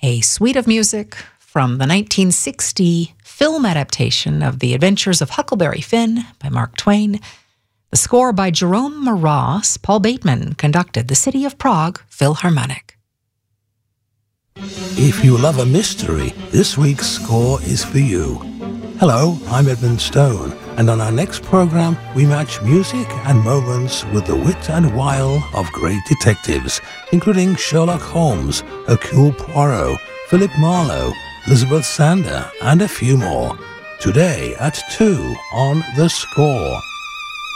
a suite of music from the 1960 film adaptation of The Adventures of Huckleberry Finn by Mark Twain. The score by Jerome Moross. Paul Bateman conducted the City of Prague Philharmonic. If you love a mystery, this week's score is for you. Hello, I'm Edmund Stone, and on our next program, we match music and moments with the wit and wile of great detectives, including Sherlock Holmes, Hercule Poirot, Philip Marlowe, Elizabeth Sander, and a few more. Today at 2 on The Score.